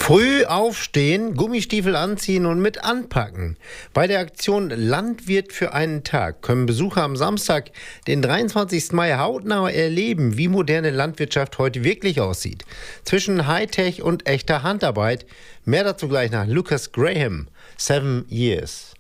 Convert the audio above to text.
Früh aufstehen, Gummistiefel anziehen und mit anpacken. Bei der Aktion Landwirt für einen Tag können Besucher am Samstag, den 23. Mai, hautnah erleben, wie moderne Landwirtschaft heute wirklich aussieht. Zwischen Hightech und echter Handarbeit. Mehr dazu gleich nach Lucas Graham, 7 Years.